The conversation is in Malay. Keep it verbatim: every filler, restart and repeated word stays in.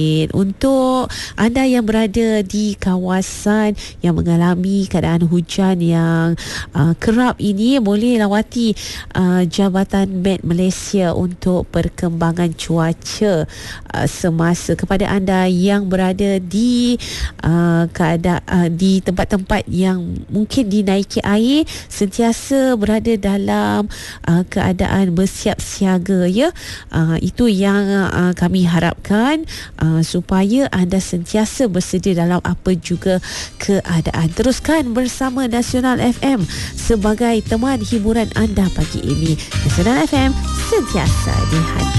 Untuk anda yang berada di kawasan yang mengalami keadaan hujan yang uh, kerap ini, boleh lawati uh, Jabatan Met Malaysia untuk perkembangan cuaca uh, semasa. Kepada anda yang berada di uh, keadaan uh, di tempat-tempat yang mungkin dinaiki air, sentiasa berada dalam uh, keadaan bersiap siaga, ya. Uh, itu yang uh, kami harapkan, uh, supaya anda sentiasa bersedia dalam apa juga keadaan. Teruskan bersama Nasional F M sebagai teman hiburan anda pagi ini. Nasional F M, sentiasa di hati.